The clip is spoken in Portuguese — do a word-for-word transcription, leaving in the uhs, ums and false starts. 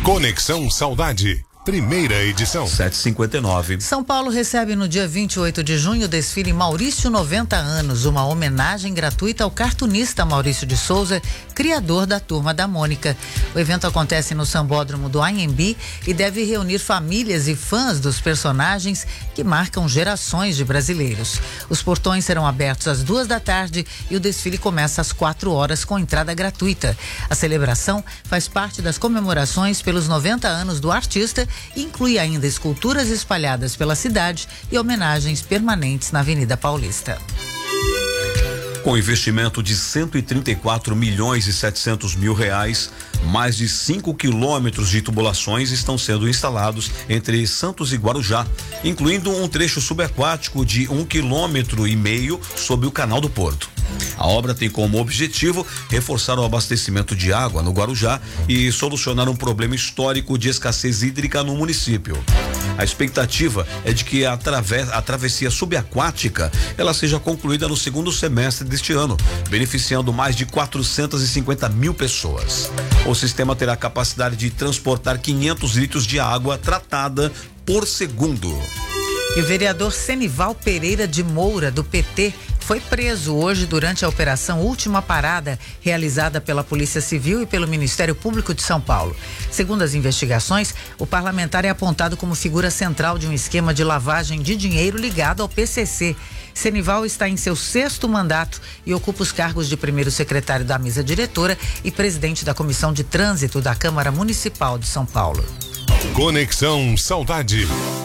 Conexão Saudade, primeira edição. sete e cinquenta e nove. São Paulo recebe no dia vinte e oito de junho o desfile Maurício noventa anos, uma homenagem gratuita ao cartunista Maurício de Souza, criador da Turma da Mônica. O evento acontece no Sambódromo do Anhembi e deve reunir famílias e fãs dos personagens que marcam gerações de brasileiros. Os portões serão abertos às duas da tarde e o desfile começa às quatro horas com entrada gratuita. A celebração faz parte das comemorações pelos noventa anos do artista e inclui ainda esculturas espalhadas pela cidade e homenagens permanentes na Avenida Paulista. Com investimento de cento e trinta e quatro milhões e setecentos mil reais, mais de cinco quilômetros de tubulações estão sendo instalados entre Santos e Guarujá, incluindo um trecho subaquático de um quilômetro e meio sob o Canal do Porto. A obra tem como objetivo reforçar o abastecimento de água no Guarujá e solucionar um problema histórico de escassez hídrica no município. A expectativa é de que a, traves, a travessia subaquática ela seja concluída no segundo semestre deste ano, beneficiando mais de quatrocentas e cinquenta mil pessoas. O sistema terá capacidade de transportar quinhentos litros de água tratada por segundo. E o vereador Senival Pereira de Moura, do P T, foi preso hoje durante a operação Última Parada, realizada pela Polícia Civil e pelo Ministério Público de São Paulo. Segundo as investigações, o parlamentar é apontado como figura central de um esquema de lavagem de dinheiro ligado ao P C C. Senival está em seu sexto mandato e ocupa os cargos de primeiro secretário da mesa diretora e presidente da Comissão de Trânsito da Câmara Municipal de São Paulo. Conexão Saudade.